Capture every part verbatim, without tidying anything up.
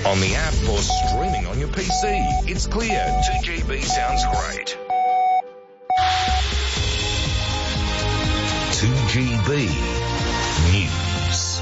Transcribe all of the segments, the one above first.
on the app or streaming on your P C. It's clear. two G B sounds great. two G B News.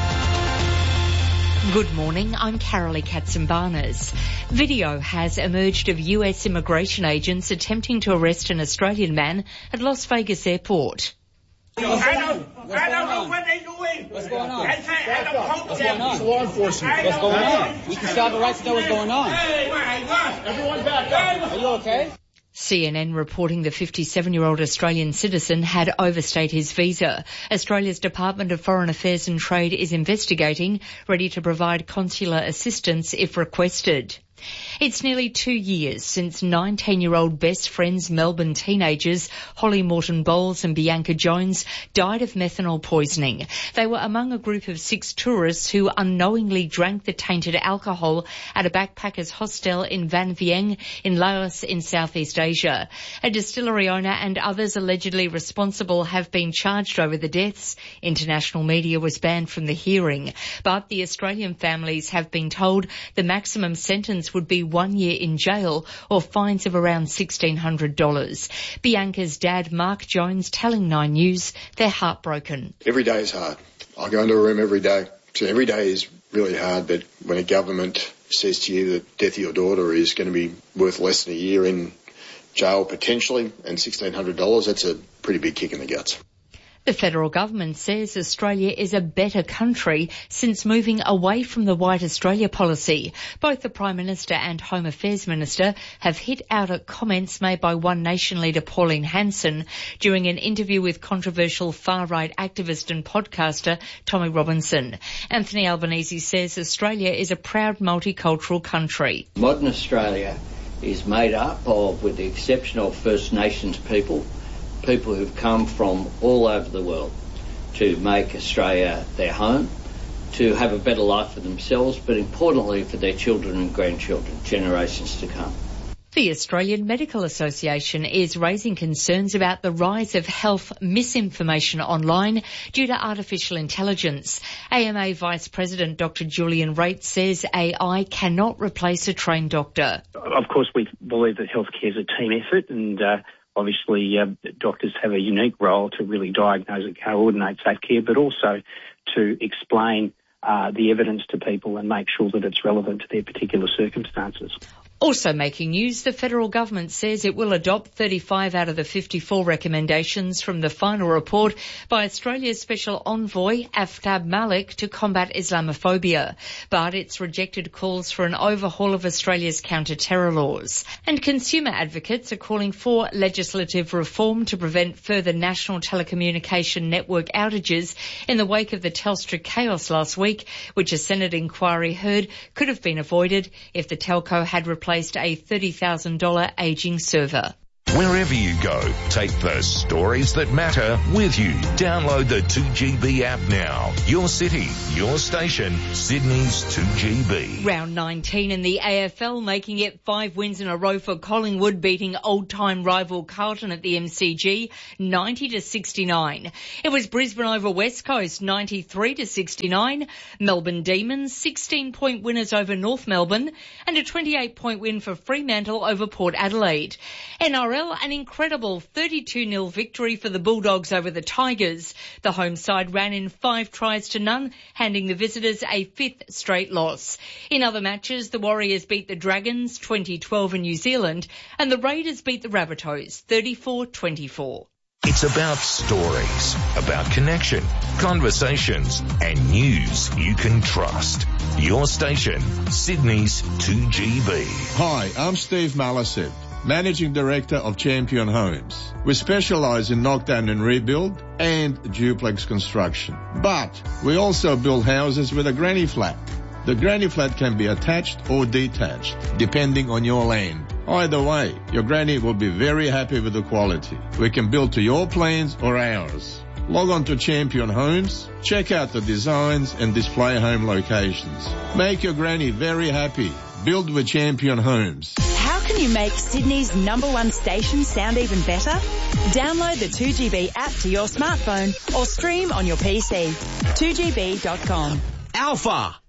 Good morning, I'm Carolee Katsimbarnas. Video has emerged of U S immigration agents attempting to arrest an Australian man at Las Vegas airport. I don't, I don't know what they're doing. What's going on? I say I don't talk What's to them. going on? It's law enforcement. What's going on? We can stop it right to know what's going on. Hey, hey, what? Everyone back up. Are you okay? C N N reporting the fifty-seven-year-old Australian citizen had overstayed his visa. Australia's Department of Foreign Affairs and Trade is investigating, ready to provide consular assistance if requested. It's nearly two years since nineteen-year-old best friends Melbourne teenagers Holly Morton Bowles and Bianca Jones died of methanol poisoning. They were among a group of six tourists who unknowingly drank the tainted alcohol at a backpackers hostel in Van Vieng in Laos in Southeast Asia. A distillery owner and others allegedly responsible have been charged over the deaths. International media was banned from the hearing, but the Australian families have been told the maximum sentence would be one year in jail or fines of around sixteen hundred dollars. Bianca's dad, Mark Jones, telling Nine News they're heartbroken. Every day is hard. I go into a room every day. So every day is really hard, but when a government says to you that the death of your daughter is going to be worth less than a year in jail potentially and sixteen hundred dollars, that's a pretty big kick in the guts. The federal government says Australia is a better country since moving away from the White Australia policy. Both the Prime Minister and Home Affairs Minister have hit out at comments made by One Nation leader Pauline Hanson during an interview with controversial far-right activist and podcaster Tommy Robinson. Anthony Albanese says Australia is a proud multicultural country. Modern Australia is made up of, with the exception of First Nations people, people who've come from all over the world to make Australia their home, to have a better life for themselves, but importantly for their children and grandchildren, generations to come. The Australian Medical Association is raising concerns about the rise of health misinformation online due to artificial intelligence. A M A Vice President Doctor Julian Raitt says A I cannot replace a trained doctor. Of course, we believe that healthcare is a team effort, and uh, Obviously, uh, doctors have a unique role to really diagnose and coordinate safe care, but also to explain uh, the evidence to people and make sure that it's relevant to their particular circumstances. Also making news, the federal government says it will adopt thirty-five out of the fifty-four recommendations from the final report by Australia's Special Envoy Aftab Malik to combat Islamophobia. But it's rejected calls for an overhaul of Australia's counter-terror laws. And consumer advocates are calling for legislative reform to prevent further national telecommunication network outages in the wake of the Telstra chaos last week, which a Senate inquiry heard could have been avoided if the telco had replaced a thirty thousand dollars ageing server. Wherever you go, take the stories that matter with you. Download the two G B app now. Your city, your station, Sydney's two G B. Round nineteen in the A F L, making it five wins in a row for Collingwood, beating old-time rival Carlton at the M C G, ninety to sixty-nine. It was Brisbane over West Coast, ninety-three to sixty-nine. Melbourne Demons, sixteen-point winners over North Melbourne, and a twenty-eight-point win for Fremantle over Port Adelaide. N R L, an incredible thirty-two nil victory for the Bulldogs over the Tigers. The home side ran in five tries to none, handing the visitors a fifth straight loss. In other matches, the Warriors beat the Dragons twenty twelve in New Zealand, and the Raiders beat the Rabbitohs thirty-four twenty-four. It's about stories, about connection, conversations, and news you can trust. Your station, Sydney's two G B. Hi, I'm Steve Maliset, Managing Director of Champion Homes. We specialise in knockdown and rebuild and duplex construction. But we also build houses with a granny flat. The granny flat can be attached or detached, depending on your land. Either way, your granny will be very happy with the quality. We can build to your plans or ours. Log on to Champion Homes, check out the designs and display home locations. Make your granny very happy. Build with Champion Homes. How can you make Sydney's number one station sound even better? Download the two G B app to your smartphone or stream on your P C. two G B dot com. Alpha.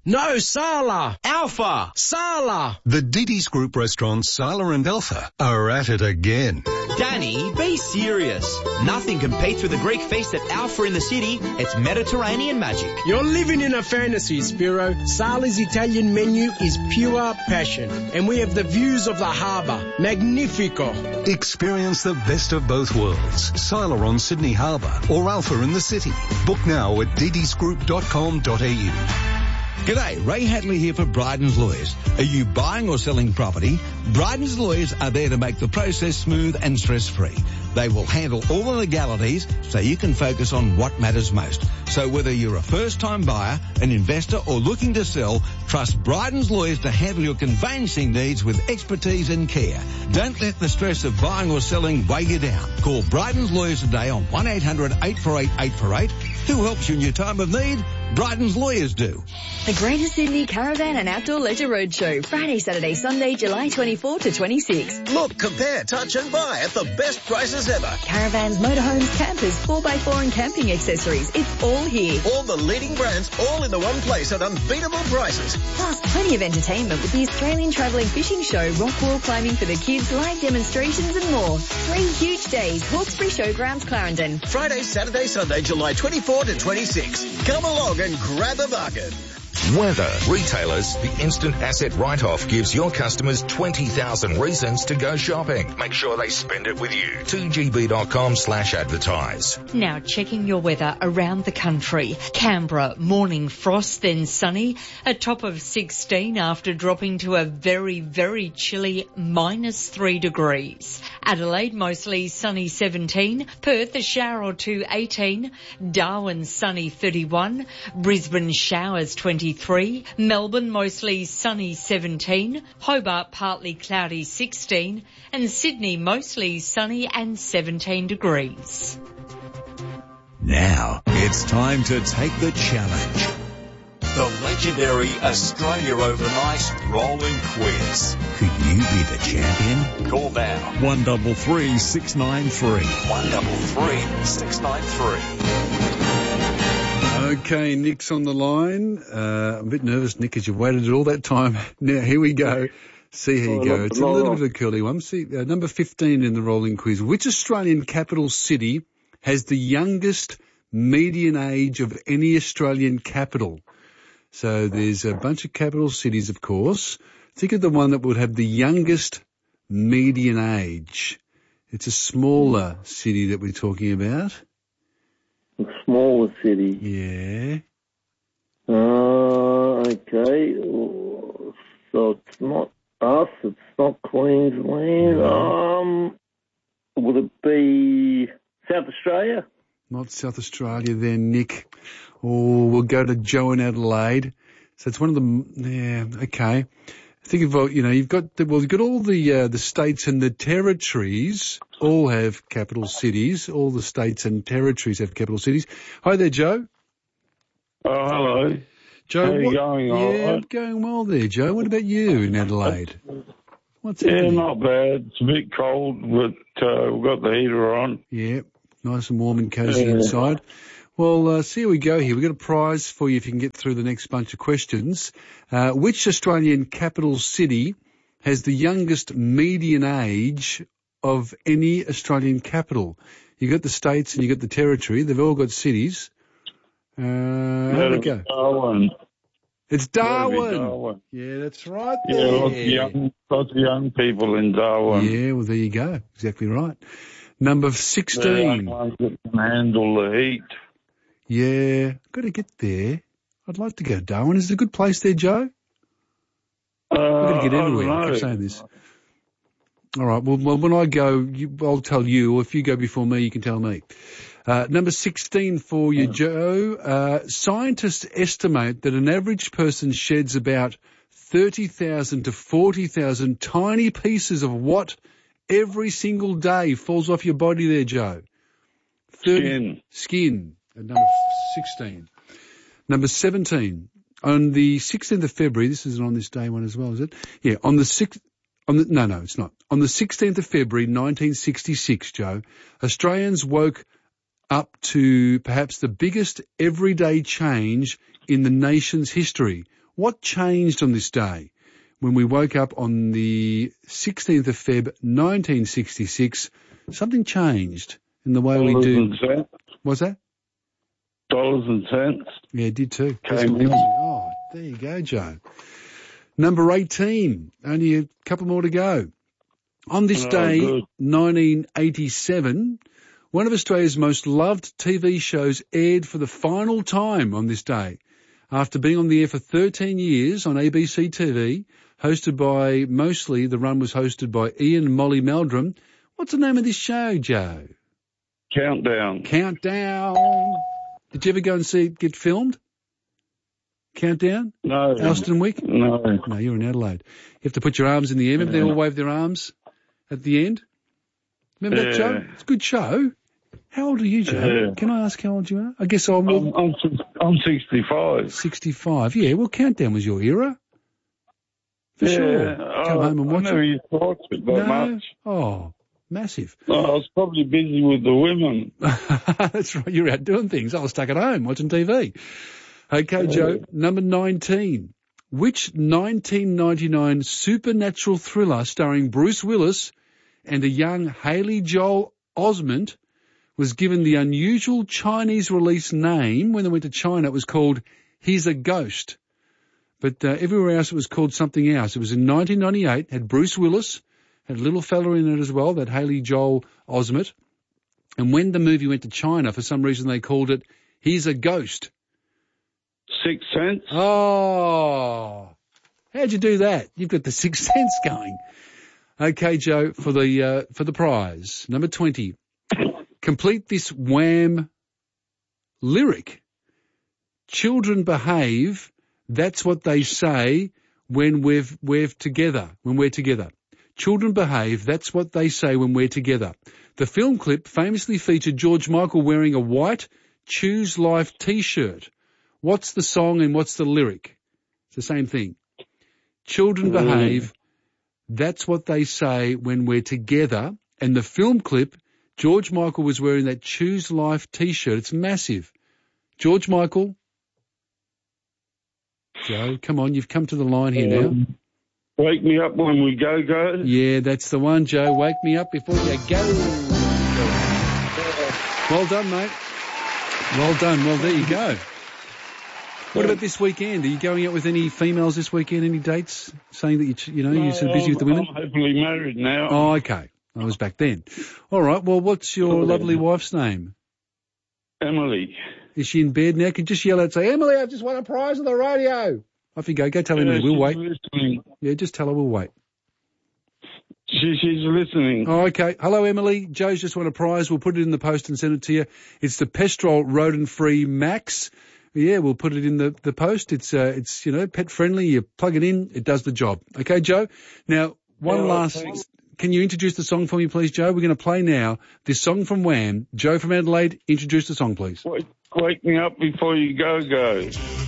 No, Sala. Alpha. Sala. The Diddy's Group restaurants Sala and Alpha are at it again. Danny, be serious. Nothing competes with the Greek feast at Alpha in the city. It's Mediterranean magic. You're living in a fantasy, Spiro. Sala's Italian menu is pure passion. And we have the views of the harbour. Magnifico. Experience the best of both worlds. Sala on Sydney Harbour or Alpha in the city. Book now at didys group dot com dot a u. G'day, Ray Hadley here for Bryden's Lawyers. Are you buying or selling property? Bryden's Lawyers are there to make the process smooth and stress-free. They will handle all the legalities so you can focus on what matters most. So whether you're a first-time buyer, an investor or looking to sell, trust Bryden's Lawyers to handle your conveyancing needs with expertise and care. Don't let the stress of buying or selling weigh you down. Call Bryden's Lawyers today on one eight hundred eight four eight eight four eight. Who helps you in your time of need? Bryden's Lawyers do. The Greater Sydney Caravan and Outdoor Leisure Roadshow, Friday, Saturday, Sunday, July twenty-fourth to twenty-sixth. Look, compare, touch and buy at the best prices ever. Caravans, motorhomes, campers, four by four and camping accessories. It's all here. All the leading brands, all in the one place at unbeatable prices. Plus, plenty of entertainment with the Australian Travelling Fishing Show, rock wall climbing for the kids, live demonstrations and more. Three huge days, Hawkesbury Showgrounds, Clarendon. Friday, Saturday, Sunday, July twenty-fourth to twenty-sixth. Come along and grab a bargain. Weather. Retailers, the instant asset write-off gives your customers twenty thousand reasons to go shopping. Make sure they spend it with you. two g b dot com slash advertise. Now checking your weather around the country. Canberra, morning frost, then sunny. A top of sixteen after dropping to a very, very chilly minus three degrees. Adelaide, mostly sunny seventeen. Perth, a shower or two eighteen. Darwin, sunny thirty-one. Brisbane, showers twenty-three. Melbourne, mostly sunny seventeen. Hobart, partly cloudy sixteen. And Sydney, mostly sunny and seventeen degrees. Now, it's time to take the challenge. The legendary Australia Overnight Rolling Quiz. Could you be the champion? Call now. one double three six nine three. one double three six nine three. Okay, Nick's on the line. Uh, I'm a bit nervous, Nick, as you've waited all that time. Now, here we go. See how you oh, go. It's a little bit of a curly one. See, uh, number fifteen in the rolling quiz. Which Australian capital city has the youngest median age of any Australian capital? So there's a bunch of capital cities, of course. Think of the one that would have the youngest median age. It's a smaller city that we're talking about. A smaller city. Yeah. Uh, okay. So it's not us. It's not Queensland. No. Um, would it be South Australia? Not South Australia then, Nick. Oh, we'll go to Joe in Adelaide. So it's one of the, yeah, okay. Think about, you know, you've got, the, well, you've got all the, uh, the states and the territories all have capital cities. All the states and territories have capital cities. Hi there, Joe. Oh, hello. Joe, how are you what, going? Yeah, all right? going well there, Joe. What about you in Adelaide? What's yeah, happening? not bad. It's a bit cold, but uh, we've got the heater on. Yeah, nice and warm and cosy Yeah. inside. Well, uh, see how we go here. We've got a prize for you if you can get through the next bunch of questions. Uh, which Australian capital city has the youngest median age of any Australian capital? You've got the states and you've got the territory. They've all got cities. Uh, there we go. Darwin. It's Darwin. Darwin. Yeah, that's right Yeah, there. lots of, young, lots of young people in Darwin. Yeah, well, there you go. Exactly right. Number They're the sixteen. only ones that can handle the heat. Yeah, got to get there. I'd like to go to Darwin. Is it a good place there, Joe? Uh, I've got to get I don't everywhere. I keep know. saying this. All right. Well, well when I go, you, I'll tell you. Or if you go before me, you can tell me. Uh, number sixteen for you, Joe. Uh, scientists estimate that an average person sheds about thirty thousand to forty thousand tiny pieces of what every single day falls off your body there, Joe? thirty Skin. Skin. At number sixteen. Number seventeen. On the sixteenth of February, this isn't on this day one as well, is it? Yeah, on the sixth, on the, no, no, it's not. On the sixteenth of February, nineteen sixty-six, Joe, Australians woke up to perhaps the biggest everyday change in the nation's history. What changed on this day? When we woke up on the sixteenth of February, nineteen sixty-six, something changed in the way we Dollars do. and cents. What's that? Dollars and cents. Yeah, it did too. Came in. Oh, there you go, Joe. Number eighteen. Only a couple more to go. On this Oh, day, good. nineteen eighty-seven, one of Australia's most loved T V shows aired for the final time on this day. After being on the air for thirteen years on A B C T V, hosted by, mostly the run was hosted by Ian and Molly Meldrum. What's the name of this show, Joe? Countdown. Countdown. Did you ever go and see it get filmed? Countdown? No. Alston Wick? No. No, you're in Adelaide. You have to put your arms in the air. Remember they all wave their arms at the end? Remember that, Yeah. Joe? It's a good show. How old are you, Joe? Yeah. Can I ask how old you are? I guess I'm... I'm, I'm, I'm sixty-five. sixty-five. Yeah, well, Countdown was your era. For yeah, sure. Come I, home and watch I never it. used to watch it that No? much. Oh, massive. No, I was probably busy with the women. That's right. You're out doing things. I was stuck at home watching T V. Okay, Joe. Number nineteen. Which nineteen ninety-nine supernatural thriller starring Bruce Willis and a young Haley Joel Osment was given the unusual Chinese release name when they went to China? It was called He's a Ghost. But uh, everywhere else it was called something else. It was in nineteen ninety-eight, had Bruce Willis, had a little fella in it as well, that Haley Joel Osment. And when the movie went to China, for some reason they called it He's a Ghost. Sixth Sense. Oh, how'd you do that? You've got the Sixth Sense going. Okay, Joe, for the uh, for the prize, number twenty. Complete this Wham lyric. Children behave. That's what they say when we've we're together. When we're together. Children behave. That's what they say when we're together. The film clip famously featured George Michael wearing a white Choose Life T-shirt. What's the song and what's the lyric? It's the same thing. Children Mm. behave. That's what they say when we're together. And the film clip, George Michael was wearing that Choose Life T-shirt. It's massive. George Michael. Joe, come on. You've come to the line here now. Um, Wake me up when we go, go. Yeah, that's the one, Joe. Wake me up before you go. Well done, mate. Well done. Well, there you go. What about this weekend? Are you going out with any females this weekend? Any dates? Saying that you, ch- you know, No, you're so busy with the women? I'm happily married now. Oh, okay. I was back then. All right. Well, what's your lovely wife's name? Emily. Is she in bed now? Can you just yell out and say, Emily, I've just won a prize on the radio. Off you go. Go tell Yeah, Emily. We'll she's wait. listening. Yeah, just tell her we'll wait. She, she's listening. Oh, okay. Hello, Emily. Joe's just won a prize. We'll put it in the post and send it to you. It's the Pestrol rodent-free Max. Yeah, we'll put it in the, the post. It's, uh, it's, you know, pet friendly. You plug it in. It does the job. Okay, Joe? Now, one Yeah, last, thanks. can you introduce the song for me, please, Joe? We're going to play now this song from Wham. Joe from Adelaide, introduce the song, please. Wake, wake me up before you go, go.